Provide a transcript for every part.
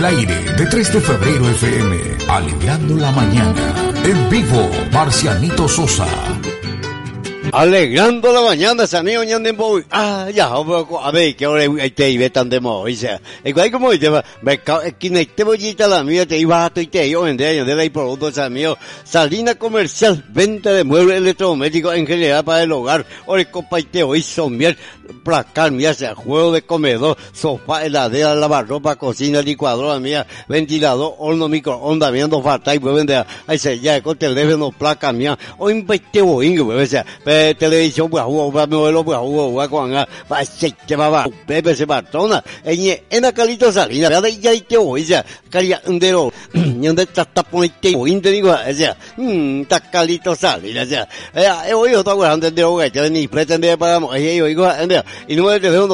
el aire de 3 de febrero FM, alegrando la mañana. En vivo, Marcianito Sosa. Alegrando la mañana, amigo, ñandembo. Ya, a ver, que ahora te iba tan de modo, dice. Igual como dice, mercado, que te voy a la mía, te iba a tu y te iba a vender, de ahí productos, amigo. Salina comercial, venta de muebles electrodomésticos en general para el hogar. Ahora, comparteo hoy somier, placar, mía, sea juego de comedor, sofá, heladera, lavarropa, cocina, licuadora, mía, ventilador, horno, microondas, viendo falta y pueden vender, ahí se ya, con teléfono, placa, mía, o investeo, o sea, televisión, pues, modelo, pues, va, se va, Pepe se partona, en la calito salina, ya y te voy, ya, calia, undero, donde está ponete, o digo, ya, calito salina, ya, hoy yo estaba hablando de hogar, ya ni pretende para, yo digo, y número de teléfono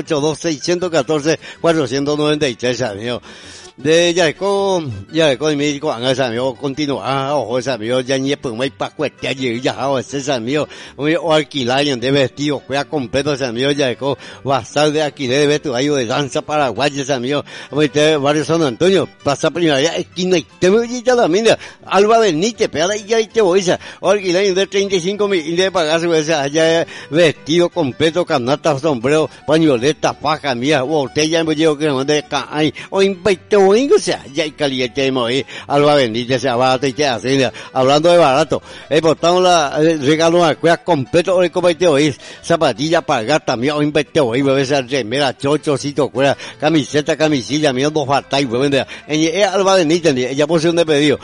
0982-614-493, amigo. De ya con mi médico an esa amigo continúa ojo esa amigo ya ni pues muy pa cuesta ya ese amigo muy alquilar y de vestido juega completo ese amigo ya con basal de alquiler de vestuario de danza paraguaya ese amigo muy te barrio San Antonio pasa primera esquina y te voy ya la mina Alba Benítez pero ya te voy a alquilar de 35,000 y de pagarse esa allá vestido completo canasta sombrero pañoleta faja mía botella me llevo que no de cae o invito o sea, ya hay caliente de morir, Alba Benítez se abata y te hace, hablando de barato, portamos regalo a cueva completo, hoy como te oís, zapatilla para gata, mía, o inventó hoy, bebé, esa remera, chochocito, cueva, camiseta, camisilla, mía, dos batallas, bebé, Alba Benítez, ella posee un de pedido,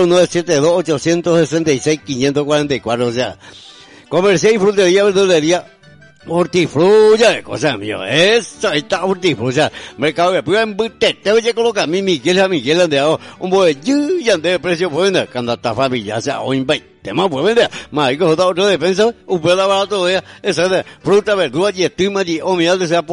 0972-866-544, o sea, comercial y frutería, verdulería, hortifruya de cosas mío, eso está hortifruya, mercado de pura embute, te voy a colocar mi Miguel Andeado, un buen de precio bueno, cuando está familia, o sea, o invite, más buen día, más otro defensa, un buen barato, esa de fruta, verdura y estima y o miel de sea